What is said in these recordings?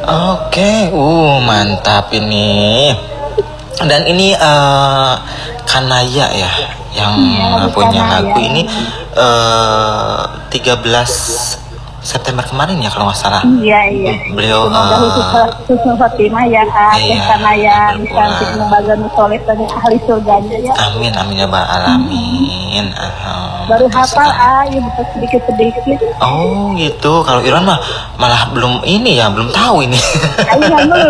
Oke, mantap ini. Dan ini Kanaya ya yang punya lagu ini 13 September kemarin ya kalau nggak salah. Iya. Beliau khusus Fatimah ya, Kanaya cantik membaga nusoleh dan ahli surganya ya. Amin ya Rabbal alamin. Baru hafal ya bisa sedikit. Oh gitu. Kalau Irwan mah malah belum tahu ini. Iya belum.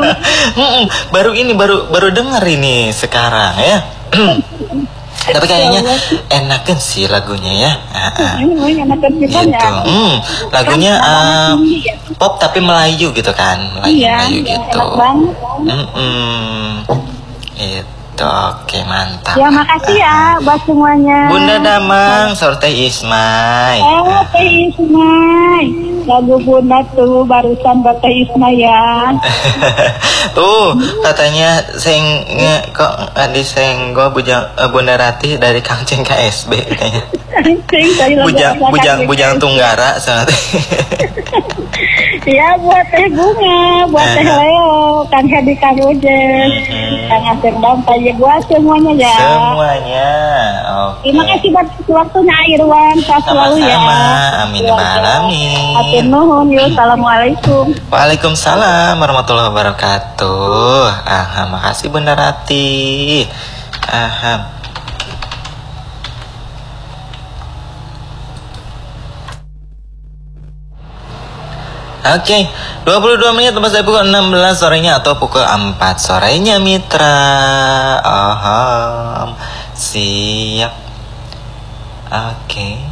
baru dengar ini sekarang ya. Tapi kayaknya enakan sih lagunya ya. Enakan gitu. Lagunya pop tapi Melayu gitu kan. Melayu gitu. Enak banget. Itu oke, mantap. Ya makasih ya buat semuanya. Bunda Damang, Sorte Ismay. Teh Ismay. Lagu Bunda tuh barusan buat Teh Ismay ya. Katanya kok disenggol Bunda Ratih dari Kang Ceng KSB katanya. Bujang Tunggara sangat. Ya buat Teh Bunga, buat Teh Leo, Kang Hedi, Kang Ujeng, Kang Asep Dampai, ya buat semuanya ya. Semuanya. Oke. Terima kasih buat waktunya Irwan, selalu ya. Sama-sama. Amin ya Rabbal alamin. Hatur nuhun yuk. Assalamualaikum. Waalaikumsalam warahmatullahi wabarakatuh. Makasih Bunda Rati. Oke, 22 menit lepas dari pukul 16 sorenya atau pukul 4 sorenya mitra. Siap. Oke.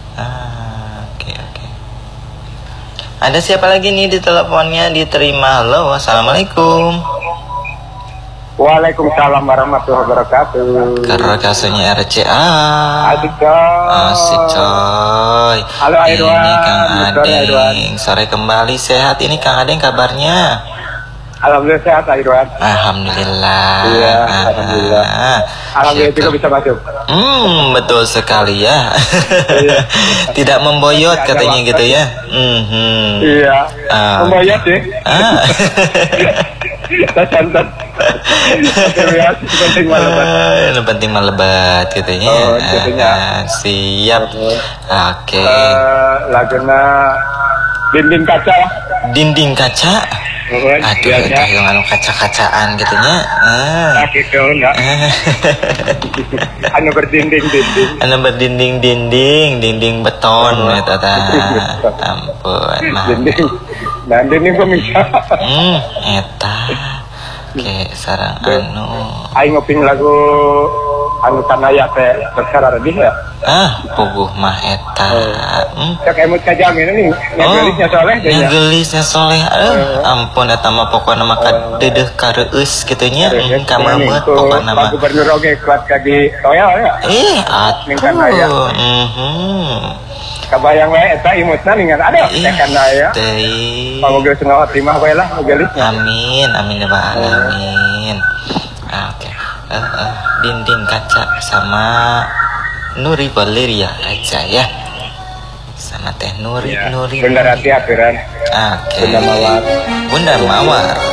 Ada siapa lagi nih di teleponnya diterima? Halo, assalamualaikum. Waalaikumsalam warahmatullahi wabarakatuh. Karakasanya RCA. Asik coy. Halo Irwan. Ini Kang Adeng. Sore kembali sehat ini Kang Adeng kabarnya? Alhamdulillah sehat Irwan. Alhamdulillah. Iya, alhamdulillah. Alhamdulillah juga bisa masuk. Betul sekali ya. Tidak memboyot katanya gitu ya. Iya. Memboyot sih. Santan. Penting melebat katanya. Siap. Oke. Lagunya Dinding Kaca. Dinding Kaca. Aduh, itu kaca-kacaan gitunya. Gitu enggak. Anu berdinding beton eta tah. Ampun, mah. Dinding pemisah. Eta. Oke, sareng aing ngoping lagu anu Kanaya teh bersarar di ya. Puguh mah eta. Cek emut kajang ini ngegelisnya soleh teh. Ngegelisnya soleh. Ampun eta mah pokona mah kadeudeuk kareueus kitu nya. Kamameut pokona mah. Gubernur oge kuat kadi royal ya. Atuh. Kabayang we eta imutna ningan ada teh Kanaya. Pamoga sengawa terima we lah ngegelisnya. Amin ya Rabbal alamin. Oke. Dinding Kaca sama Nuri Valeria aja ya. Sama Teh Nuri. Bunda Rati aturan. Oke. Bunda Mawar.